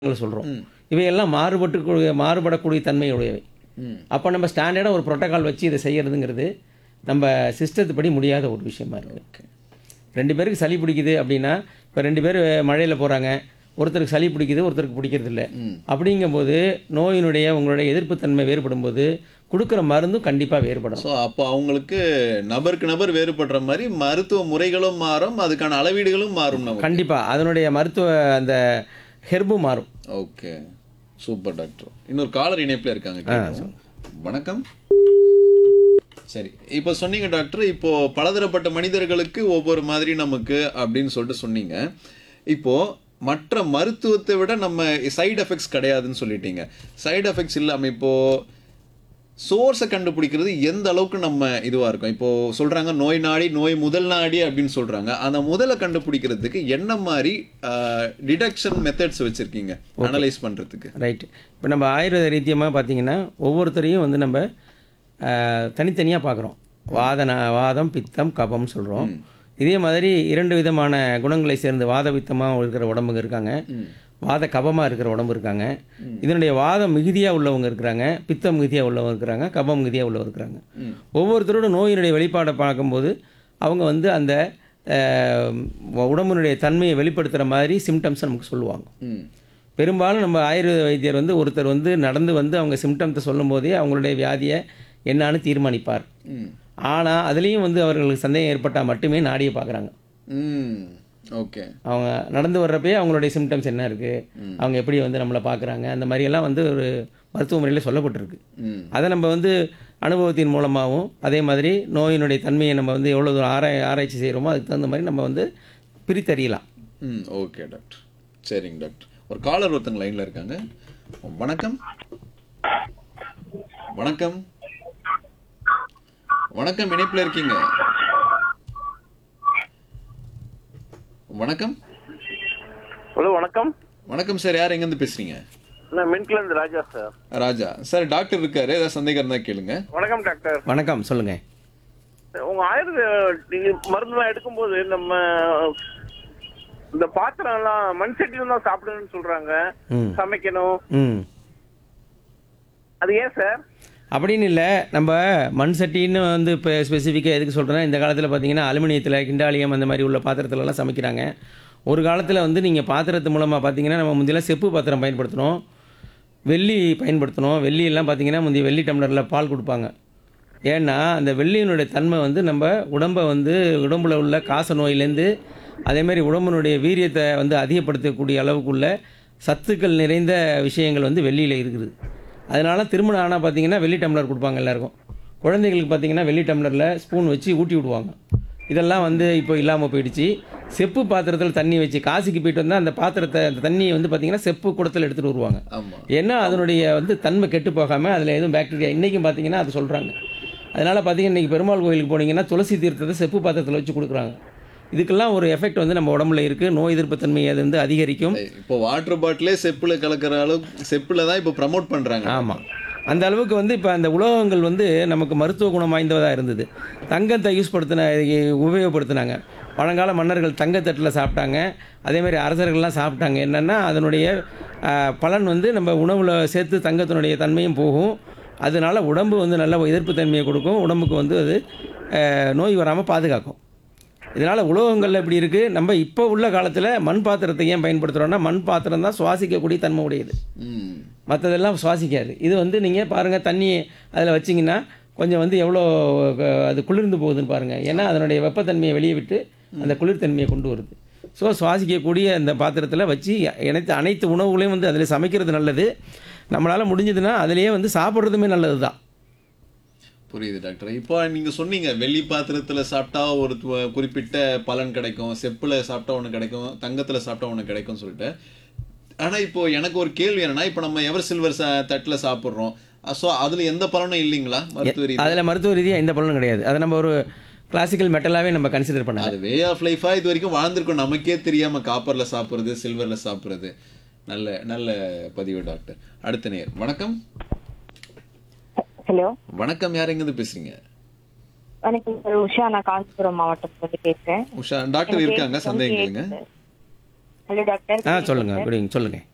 சொல்கிறோம். ம். இவையெல்லாம் மாறுபடக்கூடிய தன்மையுடையவை. ம். அப்போ நம்ம ஸ்டாண்டர்டாக ஒரு புரோட்டோகால் வச்சு இதை செய்கிறதுங்கிறது நம்ம சிஸ்டத்து படி முடியாத ஒரு விஷயமா இருக்குது. ஓகே. 2 பேருக்கு சளி பிடிக்குது அப்படின்னா, இப்போ 2 பேர் மழையில் போகிறாங்க, ஒருத்தருக்கு சளி பிடிக்குது, ஒருத்தருக்கு பிடிக்கிறதில்ல. ம். அப்படிங்கும்போது நோயினுடைய உங்களுடைய எதிர்ப்புத்தன்மை வேறுபடும் போது கொடுக்குற மருந்தும் கண்டிப்பாக வேறுபடும். ஸோ அப்போ அவங்களுக்கு நபருக்கு நபர் வேறுபடுற மாதிரி மருத்துவ முறைகளும் மாறும், அதுக்கான அளவீடுகளும் மாறும் நமக்கு. கண்டிப்பாக அதனுடைய மருத்துவ அந்த ஹெர்பும் மாறும். Okay, super doctor. இன்னொரு காலர் இணைப்பில் இருக்காங்க, கேட்போம். வணக்கம். சரி, இப்போ சொன்னீங்க டாக்டர், இப்போ பலதரப்பட்ட மனிதர்களுக்கு ஒவ்வொரு மாதிரி நமக்கு அப்படின்னு சொல்லிட்டு சொன்னீங்க. இப்போ மற்ற மருத்துவத்தை விட நம்ம சைடு எஃபெக்ட்ஸ் கிடையாதுன்னு சொல்லிட்டீங்க. சைடு எஃபெக்ட்ஸ் இல்லாமல் இப்போ சோர்ஸை கண்டுபிடிக்கிறது எந்த அளவுக்கு நம்ம இதுவாக இருக்கும்? இப்போ சொல்றாங்க நோய் நாடி, நோய் முதல் நாடி அப்படின்னு சொல்றாங்க. அந்த முதலை கண்டுபிடிக்கிறதுக்கு என்ன மாதிரி டிடெக்ஷன் மெத்தட்ஸ் வச்சிருக்கீங்க அனலைஸ் பண்றதுக்கு? ரைட்டு. இப்போ நம்ம ஆயுர்வேத ரீதியமாக பார்த்தீங்கன்னா ஒவ்வொருத்தரையும் வந்து நம்ம தனித்தனியாக பார்க்குறோம். வாதம், பித்தம், கபம்னு சொல்கிறோம். இதே மாதிரி 2 விதமான குணங்களை சேர்ந்து வாத பித்தமாக இருக்கிற உடம்புங்க இருக்காங்க, வாத கபமாக இருக்கிற உடம்பு இருக்காங்க. இதனுடைய வாதம் மிகுதியாக உள்ளவங்க இருக்கிறாங்க, பித்தம் மிகுதியாக உள்ளவங்க இருக்கிறாங்க, கபம் மிகுதியாக உள்ளவங்க இருக்கிறாங்க. ஒவ்வொருத்தரோட நோயினுடைய வெளிப்பாடை பார்க்கும்போது அவங்க வந்து அந்த உடம்பினுடைய தன்மையை வெளிப்படுத்துகிற மாதிரி சிம்டம்ஸை நமக்கு சொல்லுவாங்க. பெரும்பாலும் நம்ம ஆயுர்வேத வைத்தியர் வந்து ஒருத்தர் வந்து நடந்து வந்து அவங்க சிம்டம்ஸை சொல்லும் போதே அவங்களுடைய வியாதியை என்னான்னு தீர்மானிப்பார். ஆனால் அதுலேயும் வந்து அவர்களுக்கு சந்தேகம் ஏற்பட்டால் மட்டுமே நாடியை பார்க்குறாங்க. ஓகே. அவங்க நடந்து வர்றப்பே அவங்களுடைய சிம்டம்ஸ் என்ன இருக்குது, அவங்க எப்படி வந்து நம்மளை பார்க்குறாங்க, அந்த மாதிரியெல்லாம் வந்து ஒரு மருத்துவ முறையில் சொல்லப்பட்டிருக்கு. அதை நம்ம வந்து அனுபவத்தின் மூலமாகவும் அதே மாதிரி நோயினுடைய தன்மையை நம்ம வந்து எவ்வளோ தூரம் ஆராய்ச்சி செய்கிறோமோ அதுக்கு தகுந்த மாதிரி நம்ம வந்து பிரித்தறியலாம். Okay doctor. சரிங்க டாக்டர். ஒரு காலர் ஒருத்தங்க லைனில் இருக்காங்க. வணக்கம். வணக்கம். வணக்கம், இணைப்பில் இருக்கீங்க. வணக்கம். ஹலோ, வணக்கம். வணக்கம் சார், யார் எங்கேருந்து பேசுறீங்க? நான் மின்கிலேருந்து ராஜா சார். ராஜா சார், டாக்டர் இருக்காரு, ஏதாவது சந்தேகம் இருந்தால் கேளுங்க. வணக்கம் டாக்டர். வணக்கம், சொல்லுங்கள். உங்க ஆயுர்வேத மருந்துலாம் எடுக்கும்போது நம்ம இந்த பாத்திரம் எல்லாம் மண் சட்டியில தான் சாப்பிடணும்னு சொல்றாங்க, சமைக்கணும். அது ஏன் சார்? அப்படின்னு இல்லை, நம்ம மண் சட்டின்னு வந்து இப்போ ஸ்பெசிஃபிக்காக எதுக்கு சொல்கிறேன்னா, இந்த காலத்தில் பார்த்தீங்கன்னா அலுமினியத்தில், கிண்டாலியம் அந்த மாதிரி உள்ள பாத்திரத்துலலாம் சமைக்கிறாங்க. ஒரு காலத்தில் வந்து நீங்கள் பாத்திரத்து மூலமாக பார்த்தீங்கன்னா நம்ம முந்தியெல்லாம் செப்பு பாத்திரம் பயன்படுத்தணும், வெள்ளி பயன்படுத்தணும். வெள்ளியெல்லாம் பார்த்தீங்கன்னா முந்தைய வெள்ளி டம்ளரில் பால் கொடுப்பாங்க. ஏன்னா அந்த வெள்ளியினுடைய தன்மை வந்து நம்ம உடம்பை வந்து உடம்புல உள்ள காச நோயிலேருந்து அதேமாதிரி உடம்பினுடைய வீரியத்தை வந்து அதிகப்படுத்தக்கூடிய அளவுக்குள்ள சத்துக்கள் நிறைந்த விஷயங்கள் வந்து வெள்ளியில் இருக்குது. அதனால திருமணம் ஆனால் பார்த்தீங்கன்னா வெள்ளி டம்ளர் கொடுப்பாங்க எல்லாருக்கும். குழந்தைகளுக்கு பார்த்தீங்கன்னா வெள்ளி டம்ளரில் ஸ்பூன் வச்சு ஊட்டி விடுவாங்க. இதெல்லாம் வந்து இப்போ இல்லாமல் போயிடுச்சு. செப்பு பாத்திரத்தில் தண்ணி வச்சு காசிக்கு போயிட்டு வந்தால் அந்த பாத்திரத்தை அந்த தண்ணியை வந்து பார்த்தீங்கன்னா செப்பு குடத்தில் எடுத்துகிட்டு வருவாங்க. ஏன்னா அதனுடைய வந்து தன்மை கெட்டு போகாமல் அதில் எதுவும் பாக்டீரியா இன்றைக்கும் பார்த்தீங்கன்னா அது சொல்கிறாங்க. அதனால் பார்த்தீங்கன்னா இன்றைக்கி பெருமாள் கோயிலுக்கு போனீங்கன்னா துளசி தீர்த்தத்தை செப்பு பாத்திரத்தில் வச்சு கொடுக்குறாங்க. இதுக்கெல்லாம் ஒரு எஃபெக்ட் வந்து நம்ம உடம்புல இருக்குது. நோய் எதிர்ப்பு தன்மை அது வந்து அதிகரிக்கும். இப்போ வாட்டர் பாட்டிலே செப்பில் கலக்கிற அளவுக்கு செப்பில் தான் இப்போ ப்ரமோட் பண்ணுறாங்க. ஆமாம், அந்த அளவுக்கு வந்து இப்போ அந்த உலோகங்கள் வந்து நமக்கு மருத்துவ குணம் வாய்ந்ததாக இருந்தது. தங்கத்தை உபயோகப்படுத்தினாங்க. பழங்கால மன்னர்கள் தங்கத்தட்டில் சாப்பிட்டாங்க, அதேமாதிரி அரசர்கள்லாம் சாப்பிட்டாங்க. என்னென்னா அதனுடைய பலன் வந்து நம்ம உணவில் சேர்த்து தங்கத்தினுடைய தன்மையும் போகும். அதனால உடம்பு வந்து நல்ல எதிர்ப்பு தன்மையை கொடுக்கும், உடம்புக்கு வந்து அது நோய் வராமல் பாதுகாக்கும். இதனால் உலோகங்கள் எப்படி இருக்குது, நம்ம இப்போ உள்ள காலத்தில் மண் பாத்திரத்தை ஏன் பயன்படுத்துகிறோன்னா மண் பாத்திரம் தான் சுவாசிக்கக்கூடிய தன்மை உடையது, மற்றதெல்லாம் சுவாசிக்காது. இது வந்து நீங்கள் பாருங்கள், தண்ணி அதில் வச்சிங்கன்னா கொஞ்சம் வந்து எவ்வளோ அது குளிர்ந்து போகுதுன்னு பாருங்கள். ஏன்னா அதனுடைய வெப்பத்தன்மையை வெளியே விட்டு அந்த குளிர்தன்மையை கொண்டு வருது. ஸோ சுவாசிக்கக்கூடிய அந்த பாத்திரத்தில் வச்சு அனைத்து உணவுகளையும் வந்து அதில் சமைக்கிறது நல்லது. நம்மளால் முடிஞ்சதுன்னா அதிலேயே வந்து சாப்பிட்றதுமே நல்லது தான். புரியுது டாக்டர். இப்போ நீங்கள் சொன்னீங்க வெள்ளி பாத்திரத்தில் சாப்பிட்டா ஒரு குறிப்பிட்ட பலன் கிடைக்கும், செப்பில் சாப்பிட்டா ஒன்று கிடைக்கும், தங்கத்தில் சாப்பிட்டா ஒன்று கிடைக்கும்னு சொல்லிட்டு. ஆனால் இப்போ எனக்கு ஒரு கேள்வி என்னன்னா, இப்போ நம்ம எவர் சில்வர் தட்டில் சாப்பிட்றோம், ஸோ அதில் எந்த பலனும் இல்லைங்களா மருத்துவ ரீதியாக? அதில் மருத்துவ ரீதியாக எந்த பலனும் கிடையாது. அதை நம்ம ஒரு கிளாசிக்கல் மெட்டலாகவே நம்ம கன்சிடர் பண்ணலாம். அது வே ஆஃப் லைஃபாக இது வரைக்கும் வாழ்ந்துருக்கோம், நமக்கே தெரியாமல் காப்பரில் சாப்பிட்றது, சில்வரில் சாப்பிட்றது. நல்ல நல்ல பதிவு டாக்டர். அடுத்த நேர். வணக்கம். ஹலோ, வணக்கம், யார் எங்கேருந்து பேசுறீங்க? வணக்கம் சார், உஷா. நான் காஞ்சிபுரம் மாவட்டத்துல பேசுறேன். உஷா டாக்டர் இருக்காங்க, சந்தேகம் கேளுங்க. Hello doctor. சொல்லுங்க சொல்லுங்க.